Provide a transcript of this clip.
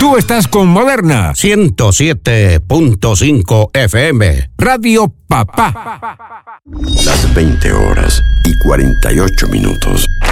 Tú estás con Moderna 107.5 FM. Radio Papá. Las 20 horas y 48 minutos.